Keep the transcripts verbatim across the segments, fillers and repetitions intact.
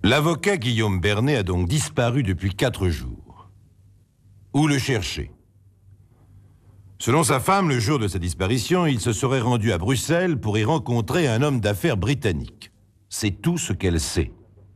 L'avocat Guillaume Bernet a donc disparu depuis quatre jours. Où le chercher? Selon sa femme, le jour de sa disparition, il se serait rendu à Bruxelles pour y rencontrer un homme d'affaires britannique. C'est tout ce qu'elle sait.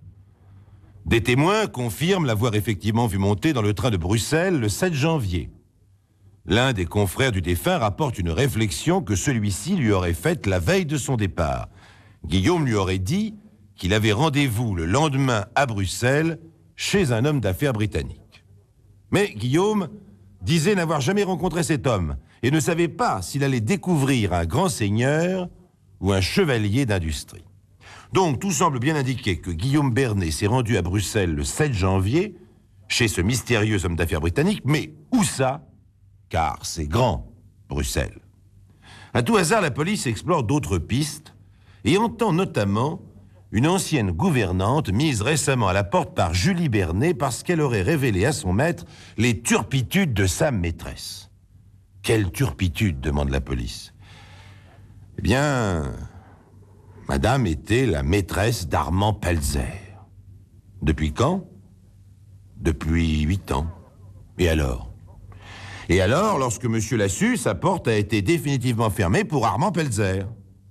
Des témoins confirment l'avoir effectivement vu monter dans le train de Bruxelles le sept janvier. L'un des confrères du défunt rapporte une réflexion que celui-ci lui aurait faite la veille de son départ. Guillaume lui aurait dit qu'il avait rendez-vous le lendemain à Bruxelles chez un homme d'affaires britannique. Mais Guillaume disait n'avoir jamais rencontré cet homme et ne savait pas s'il allait découvrir un grand seigneur ou un chevalier d'industrie. Donc tout semble bien indiquer que Guillaume Bernet s'est rendu à Bruxelles le sept janvier chez ce mystérieux homme d'affaires britannique, mais où ça? Car c'est grand, Bruxelles. À tout hasard, la police explore d'autres pistes et entend notamment une ancienne gouvernante mise récemment à la porte par Julie Bernet parce qu'elle aurait révélé à son maître les turpitudes de sa maîtresse. Quelle turpitude, demande la police. Eh bien, madame était la maîtresse d'Armand Pelzer. Depuis quand? Depuis huit ans. Et alors? Et alors, lorsque monsieur l'a su, sa porte a été définitivement fermée pour Armand Pelzer.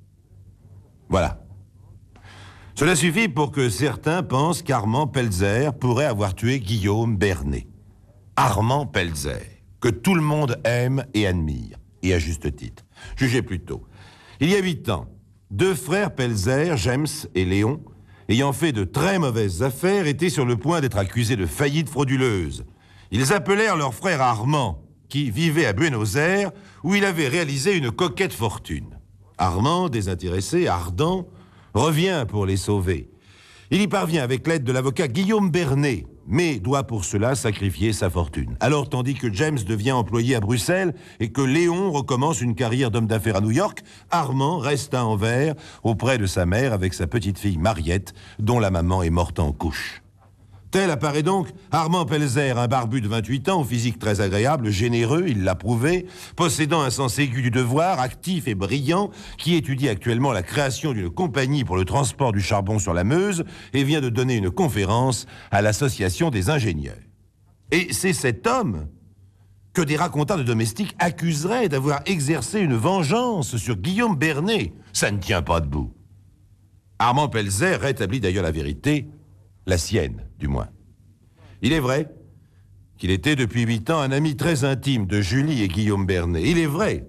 Voilà. Cela suffit pour que certains pensent qu'Armand Pelzer pourrait avoir tué Guillaume Bernet. Armand Pelzer, que tout le monde aime et admire, et à juste titre. Jugez plutôt. Il y a huit ans, deux frères Pelzer, James et Léon, ayant fait de très mauvaises affaires, étaient sur le point d'être accusés de faillite frauduleuse. Ils appelèrent leur frère Armand, qui vivait à Buenos Aires, où il avait réalisé une coquette fortune. Armand, désintéressé, ardent, revient pour les sauver. Il y parvient avec l'aide de l'avocat Guillaume Bernet, mais doit pour cela sacrifier sa fortune. Alors, tandis que James devient employé à Bruxelles et que Léon recommence une carrière d'homme d'affaires à New York, Armand reste à Anvers auprès de sa mère avec sa petite fille Mariette, dont la maman est morte en couche. Tel apparaît donc Armand Pelzer, un barbu de vingt-huit ans, au physique très agréable, généreux, il l'a prouvé, possédant un sens aigu du devoir, actif et brillant, qui étudie actuellement la création d'une compagnie pour le transport du charbon sur la Meuse et vient de donner une conférence à l'Association des ingénieurs. Et c'est cet homme que des racontars de domestiques accuseraient d'avoir exercé une vengeance sur Guillaume Bernet. Ça ne tient pas debout. Armand Pelzer rétablit d'ailleurs la vérité, la sienne, du moins. Il est vrai qu'il était depuis huit ans un ami très intime de Julie et Guillaume Bernet. Il est vrai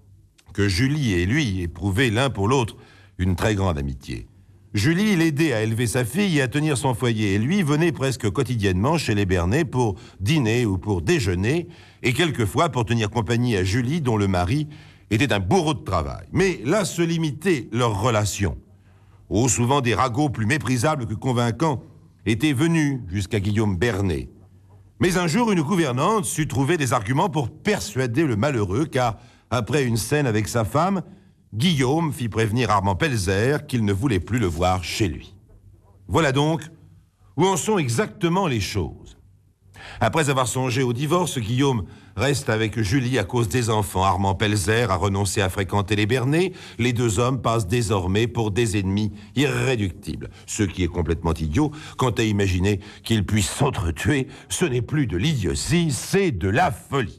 que Julie et lui éprouvaient l'un pour l'autre une très grande amitié. Julie l'aidait à élever sa fille et à tenir son foyer, et lui venait presque quotidiennement chez les Bernet pour dîner ou pour déjeuner, et quelquefois pour tenir compagnie à Julie, dont le mari était un bourreau de travail. Mais là se limitait leur relation. Oh, souvent des ragots plus méprisables que convaincants était venu jusqu'à Guillaume Bernet. Mais un jour, une gouvernante sut trouver des arguments pour persuader le malheureux, car, après une scène avec sa femme, Guillaume fit prévenir Armand Pelzer qu'il ne voulait plus le voir chez lui. Voilà donc où en sont exactement les choses. Après avoir songé au divorce, Guillaume reste avec Julie à cause des enfants. Armand Pelzer a renoncé à fréquenter les Bernet. Les deux hommes passent désormais pour des ennemis irréductibles. Ce qui est complètement idiot, quant à imaginer qu'ils puissent s'entretuer, ce n'est plus de l'idiotie, c'est de la folie.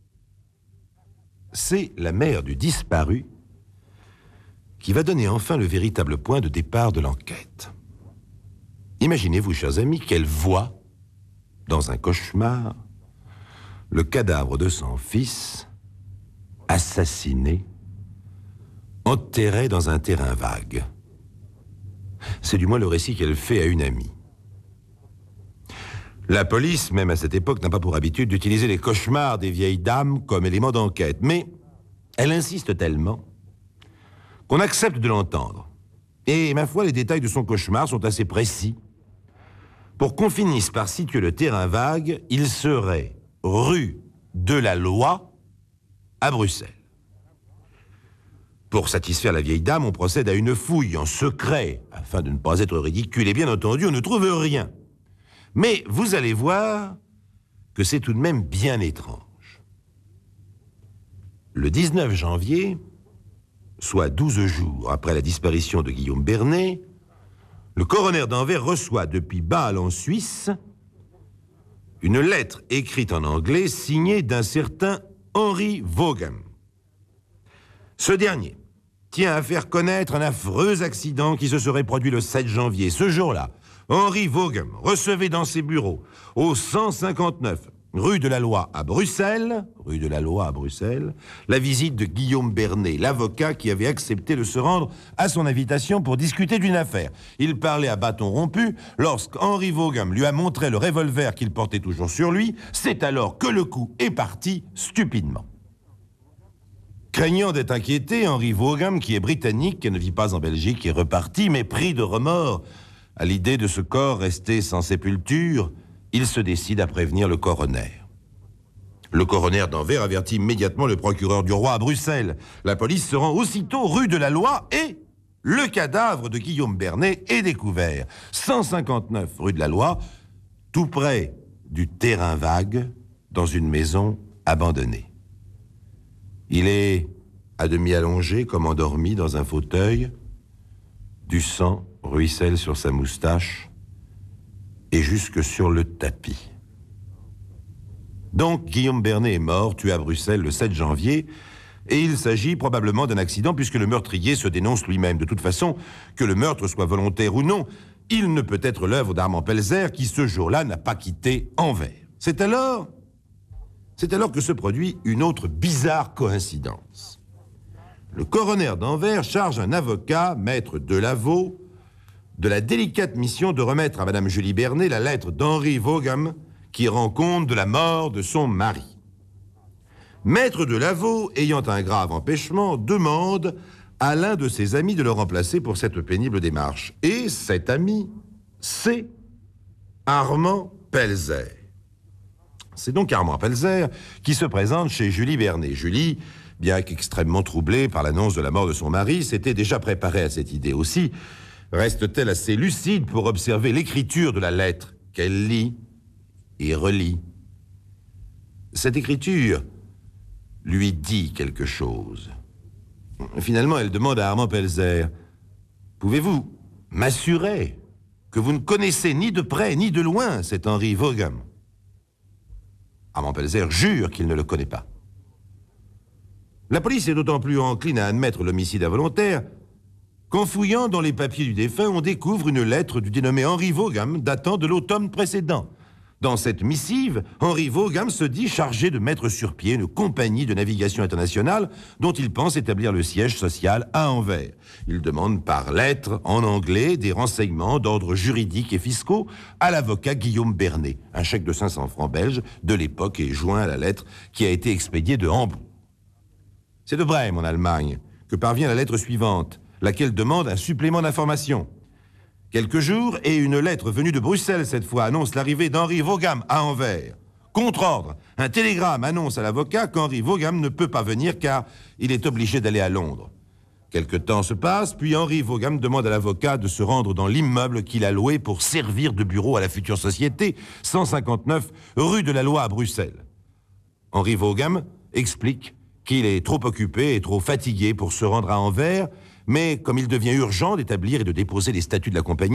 C'est la mère du disparu qui va donner enfin le véritable point de départ de l'enquête. Imaginez-vous, chers amis, qu'elle voit dans un cauchemar, le cadavre de son fils, assassiné, enterré dans un terrain vague. C'est du moins le récit qu'elle fait à une amie. La police, même à cette époque, n'a pas pour habitude d'utiliser les cauchemars des vieilles dames comme élément d'enquête, mais elle insiste tellement qu'on accepte de l'entendre. Et, ma foi, les détails de son cauchemar sont assez précis. Pour qu'on finisse par situer le terrain vague, il serait rue de la Loi à Bruxelles. Pour satisfaire la vieille dame, on procède à une fouille en secret, afin de ne pas être ridicule. Et bien entendu, on ne trouve rien. Mais vous allez voir que c'est tout de même bien étrange. Le dix-neuf janvier, soit douze jours après la disparition de Guillaume Bernet, Le coroner d'Anvers reçoit depuis Bâle en Suisse une lettre écrite en anglais signée d'un certain Henry Vaughan. Ce dernier tient à faire connaître un affreux accident qui se serait produit le sept janvier. Ce jour-là, Henry Vaughan recevait dans ses bureaux, au cent cinquante-neuf rue de la Loi à Bruxelles, rue de la Loi à Bruxelles, la visite de Guillaume Bernet, l'avocat qui avait accepté de se rendre à son invitation pour discuter d'une affaire. Il parlait à bâton rompu lorsqu'Henry Vaughan lui a montré le revolver qu'il portait toujours sur lui. C'est alors que le coup est parti stupidement. Craignant d'être inquiété, Henry Vaughan, qui est britannique et ne vit pas en Belgique, est reparti, mais pris de remords à l'idée de ce corps resté sans sépulture, il se décide à prévenir le coroner. Le coroner d'Anvers avertit immédiatement le procureur du roi à Bruxelles. La police se rend aussitôt rue de la Loi et le cadavre de Guillaume Bernet est découvert. cent cinquante-neuf rue de la Loi, tout près du terrain vague, dans une maison abandonnée. Il est à demi allongé, comme endormi dans un fauteuil. Du sang ruisselle sur sa moustache et jusque sur le tapis. Donc, Guillaume Bernet est mort, tué à Bruxelles le sept janvier, et il s'agit probablement d'un accident puisque le meurtrier se dénonce lui-même. De toute façon, que le meurtre soit volontaire ou non, il ne peut être l'œuvre d'Armand Pelzer qui, ce jour-là, n'a pas quitté Anvers. C'est alors... C'est alors que se produit une autre bizarre coïncidence. Le coroner d'Anvers charge un avocat, maître Delaveau, de la délicate mission de remettre à Madame Julie Bernet la lettre d'Henry Vaughan qui rend compte de la mort de son mari. Maître Delaveau, ayant un grave empêchement, demande à l'un de ses amis de le remplacer pour cette pénible démarche. Et cet ami, c'est Armand Pelzer. C'est donc Armand Pelzer qui se présente chez Julie Bernet. Julie, bien qu'extrêmement troublée par l'annonce de la mort de son mari, s'était déjà préparée à cette idée aussi. Reste-t-elle assez lucide pour observer l'écriture de la lettre qu'elle lit et relit? Cette écriture lui dit quelque chose. Finalement, elle demande à Armand Pelzer, « Pouvez-vous m'assurer que vous ne connaissez ni de près ni de loin cet Henry Vaughan ?» Armand Pelzer jure qu'il ne le connaît pas. La police est d'autant plus encline à admettre l'homicide involontaire qu'en fouillant dans les papiers du défunt, on découvre une lettre du dénommé Henry Vaughan datant de l'automne précédent. Dans cette missive, Henry Vaughan se dit chargé de mettre sur pied une compagnie de navigation internationale dont il pense établir le siège social à Anvers. Il demande par lettre, en anglais, des renseignements d'ordre juridique et fiscaux à l'avocat Guillaume Bernet. Un chèque de cinq cents francs belges de l'époque est joint à la lettre qui a été expédiée de Hambourg. C'est de Brême, en Allemagne, que parvient la lettre suivante, laquelle demande un supplément d'information. Quelques jours, et une lettre venue de Bruxelles cette fois annonce l'arrivée d'Henry Vaughan à Anvers. Contre ordre, un télégramme annonce à l'avocat qu'Henry Vaughan ne peut pas venir car il est obligé d'aller à Londres. Quelque temps se passe, puis Henry Vaughan demande à l'avocat de se rendre dans l'immeuble qu'il a loué pour servir de bureau à la future société, cent cinquante-neuf rue de la Loi à Bruxelles. Henry Vaughan explique qu'il est trop occupé et trop fatigué pour se rendre à Anvers, mais comme il devient urgent d'établir et de déposer les statuts de la compagnie,